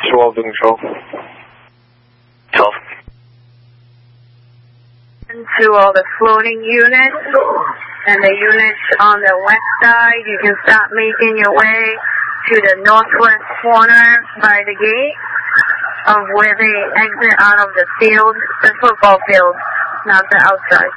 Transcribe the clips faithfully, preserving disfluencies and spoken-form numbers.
twelve to control. twelve. To all the floating units and the units on the west side, you can start making your way to the northwest corner by the gate of where they exit out of the field, the football field, not the outside.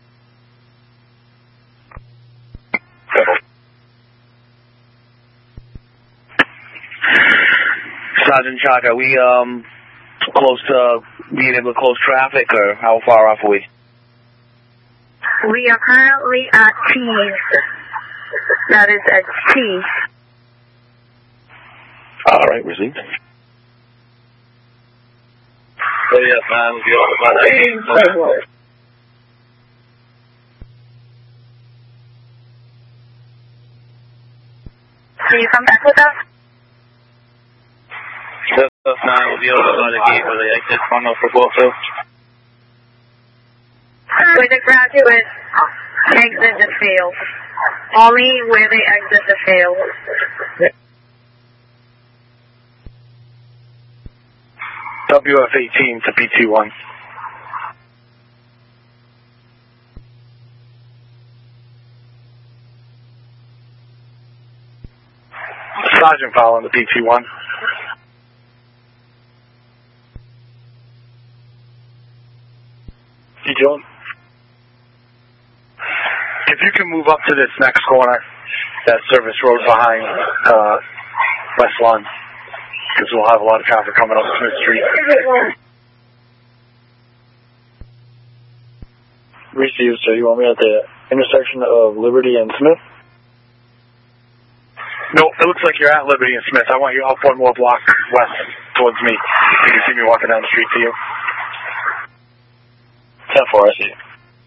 Sergeant Chalk, are we um close to being able to close traffic, or how far off are we? We are currently at T's. That is at T. All right, received. Oh, yes, man. We'll be on the front. Can you come back with us? Yes, man. We'll be on the gate where they exit from the football field. Where the graduates exit the field. Only where they exit the field. W F eighteen to B T one. Sergeant following the B T one. You doing? If you can move up to this next corner, that service road behind uh, West Lawn, because we'll have a lot of traffic coming up Smith Street. Received, so you want me at the intersection of Liberty and Smith? No, it looks like you're at Liberty and Smith. I want you up one more block west towards me. You can see me walking down the street to you. ten four, I see you.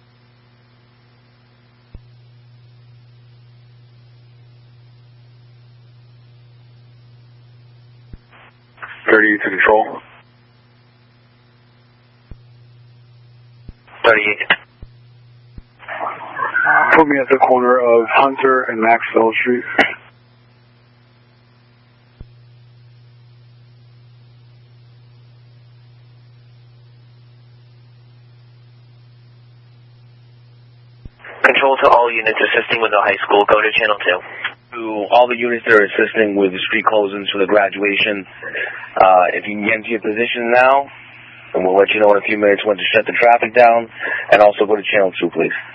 thirty to control. thirty-eight. Put me at the corner of Hunter and Maxwell Street. Control to all units assisting with the high school. Go to channel two. To all the units that are assisting with the street closings for the graduation, uh, if you can get into your position now, and we'll let you know in a few minutes when to shut the traffic down, and also go to channel two, please.